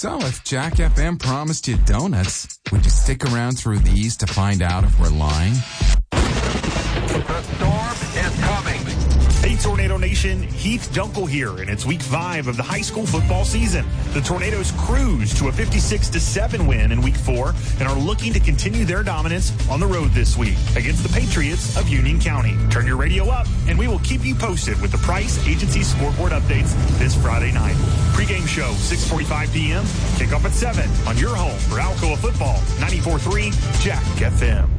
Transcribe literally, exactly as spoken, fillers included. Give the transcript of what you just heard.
So if Jack F M promised you donuts, would you stick around through these to find out if we're lying? The storm is coming. Hey, Tornado Nation, Heath Dunkel here, and it's week five of the high school football season. The Tornadoes cruise to a fifty-six to seven win in week four and are looking to continue their dominance on the road this week against the Patriots of Union County. Turn your radio up, and we will keep you posted with the Price Agency scoreboard updates this Friday night. Pre-game show, six forty-five p.m., kickoff at seven on your home for Alcoa Football, ninety-four point three Jack F M.